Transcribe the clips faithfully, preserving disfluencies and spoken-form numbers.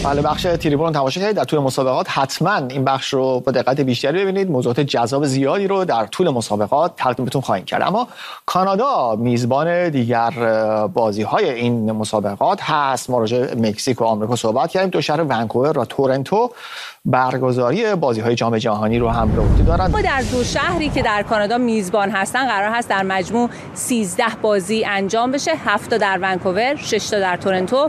بله، بخش تریبون رو تماشا کردید. در طول مسابقات حتما این بخش رو با دقت بیشتری ببینید. موضوعات جذاب زیادی رو در طول مسابقات تقدیمتون خواهیم کرد. اما کانادا میزبان دیگر بازی‌های این مسابقات هست. ما راجع به مکزیک و آمریکا صحبت کردیم. دو شهر ونکوور و تورنتو برگزاری بازی‌های جام جهانی رو هم به عهده دارند. ما در دو شهری که در کانادا میزبان هستن قرار هست در مجموع سیزده بازی انجام بشه. هفت تا در ونکوور، شش تا در تورنتو،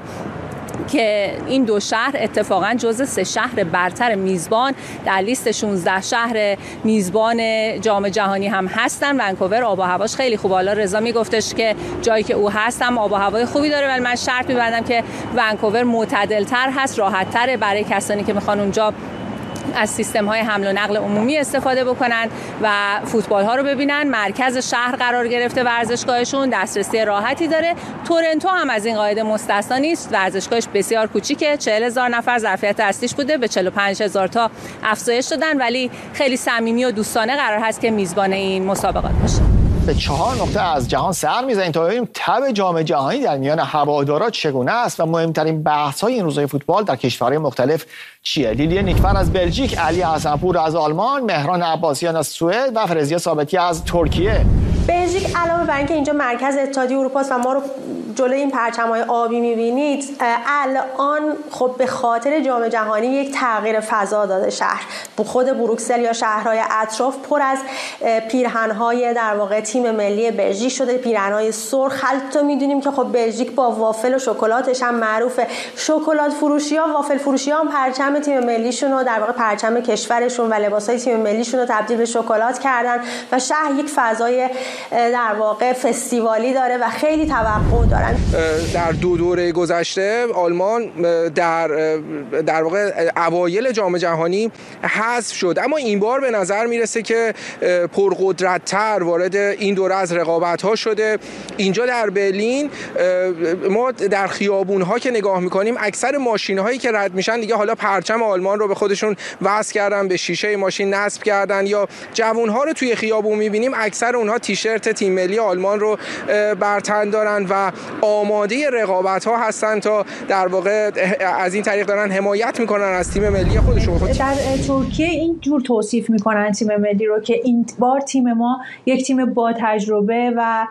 که این دو شهر اتفاقا جزو سه شهر برتر میزبان در لیست شانزده شهر میزبان جام جهانی هم هستن. ونکوور آب و هواش خیلی خوبه. حالا رضا میگفتش که جایی که او هستم آب و هوای خوبی داره، ولی من شرط می‌بندم که ونکوور معتدل‌تر هست، راحت‌تره برای کسانی که میخوان اونجا از سیستم‌های حمل و نقل عمومی استفاده بکنن و فوتبال ها رو ببینن. مرکز شهر قرار گرفته ورزشگاهشون، دسترسی راحتی داره. تورنتو هم از این قاعده مستثنا نیست. ورزشگاهش بسیار کوچیکه، چهل هزار نفر ظرفیت اصلیش بوده، به چهل و پنج هزار تا افزایش دادن، ولی خیلی صمیمی و دوستانه قرار هست که میزبان این مسابقات باشه. به چهار نقطه از جهان سر می‌زنیم تا ببینیم تب جام جهانی در میان هوادارا چگونه است و مهمترین بحث‌های این روزهای فوتبال در کشورهای مختلف چیه. لیلی نیکفر از بلژیک، علی حسنپور از آلمان، مهران عباسیان از سوئد و فرزیا ثابتی از ترکیه. بلژیک علاوه بر اینکه اینجا مرکز اتحادیه اروپا است و ما رو جلوی این پرچم‌های آبی می‌بینید، الان خب به خاطر جام جهانی یک تغییر فضا داده شهر. خود بروکسل یا شهرهای اطراف پر از پیرهن‌های در واقع تیم ملی بلژیک شده، پیرهن‌های سرخ. حتی می‌دونیم که خب بلژیک با وافل و شکلاتش هم معروفه. شکلات فروشی‌ها، وافل فروشی‌ها هم پرچم تیم ملیشون رو در واقع پرچم کشورشون و لباسای تیم ملیشون رو تبدیل به شکلات کردن و شهر یک فضای در واقع فستیوالی داره و خیلی توقع دارن. در دو دوره گذشته آلمان در در واقع اوایل جام جهانی حذف شد، اما این بار به نظر میرسه که پرقدرت‌تر وارد این دوره از رقابت‌ها شده. اینجا در برلین ما در خیابون‌ها که نگاه می‌کنیم اکثر ماشین‌هایی که رد میشن دیگه حالا پرچم آلمان رو به خودشون وصل کردن، به شیشه ماشین نصب کردن، یا جوان‌ها رو توی خیابون می‌بینیم اکثر اونها تیشرت تیم ملی آلمان رو بر تن دارن و آماده رقابت‌ها هستن تا در واقع از این طریق دارن حمایت میکنن از تیم ملی خودشون. در ترکیه این جور توصیف میکنن تیم ملی رو که این بار تیم ما یک تیم با تجربه و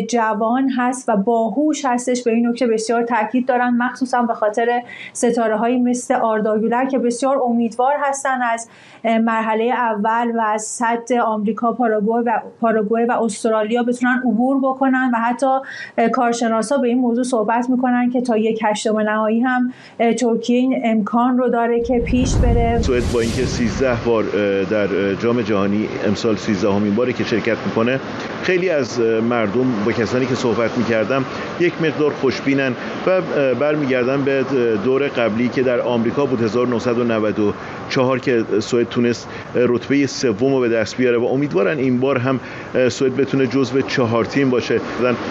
جوان هست و باهوش هستش. به این نکته بسیار تاکید دارن، مخصوصا به خاطر ستاره‌هایی مثل آردا گولر که بسیار امیدوار هستن از مرحله اول و از سد آمریکا، پاراگوئه و پاراگوئه و استرالیا بتونن عبور بکنن و حتی کارشناسا به این موضوع صحبت میکنن که تا یک هشتم نهایی هم ترکیه این امکان رو داره که پیش بره. سوئد با اینکه سیزده بار در جام جهانی امسال سیزدهمین باره که شرکت میکنه، خیلی از مردم با کسانی که صحبت میکردم یک مقدار خوشبینن و برمیگردن به دور قبلی که در آمریکا بود هزار و نهصد و نود و چهار که سوئد تونست رتبه سوم رو به دست بیاره و امیدوارن این بار هم سوئد بتونه جزو چهار تیم باشه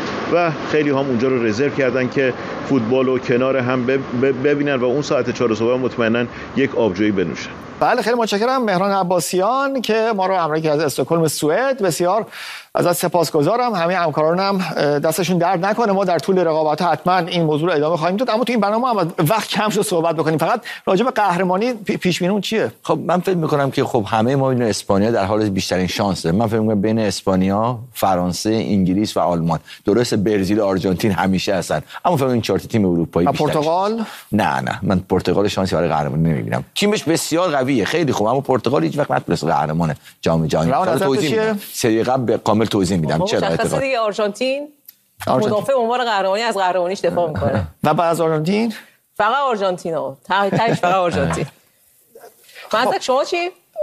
و خیلی هم اونجا رو رزرو کردن که فوتبال رو کنار هم ببینن و اون ساعت چهار صبح مطمئنا یک آبجویی بنوشن. بله، خیلی متشکرم مهران عباسیان که ما رو همراهی کرد از استکهلم سوئد. بسیار ازت سپاسگزارم. همه همکارانم دستشون درد نکنه. ما در طول رقابت حتما این موضوع رو ادامه خواهیم داد، اما تو این برنامه هم وقت کم شد صحبت بکنیم. فقط راجع به قهرمانی پیش بینیمون چیه؟ خب من فکر می‌کنم که خب همه ما می‌دونیم اسپانیا در حال بیشترین شانس داره. من فکر می‌کنم بین اسپانیا، فرانسه، انگلیس و آلمان. درست برزیل و آرژانتین همیشه هستن، اما فکر این چهار تیم اروپایی بیشتر. پرتغال؟ نه نه، من پرتغال شانسی برای قهرمانی نمی‌بینم. تیمش بسیار قویه، خیلی خوب، اما پرتغال هیچ وقت نتونست قهرمان جام جهانی بشه. توضیح میدم. سری قبل به کامل توضیح میدم چرا. مشخصه دیگه آرژانتین مدافع عنوان قهرمانی از قهرمانیش دفاع میکنه و بعد از آرژانتین فقط آرژانتین ها تایش فقط آرژانتین. منطق شما چی؟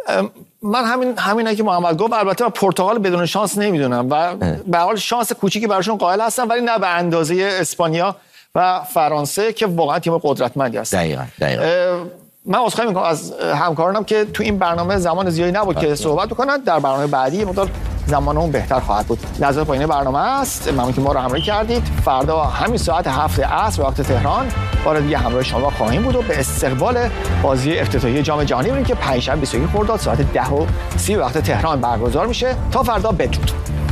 من همین همینه که محمد گفت. البته من پرتغال بدون شانس نمیدونم و به حال شانس کوچیکی براشون قائل هستم، ولی نه به اندازه اسپانیا و فرانسه که واقعا تیم قدرتمندی هستن. دقیقاً دقیقاً. من عذرخواهی میکنم از همکارانم که تو این برنامه زمان زیادی نبود که صحبت بکنن. در برنامه بعدی مقدار زمان اون بهتر خواهد بود. لحظات پایین برنامه است. ممنون که ما رو همراهی کردید. فردا همین ساعت هفت عصر وقت تهران بار دیگه همراه شما خواهیم بود و به استقبال بازی افتتاحیه جام جهانی بریم که پنجشنبه بیست و یک خرداد ساعت ده و سی وقت تهران برگزار میشه. تا فردا بدرود.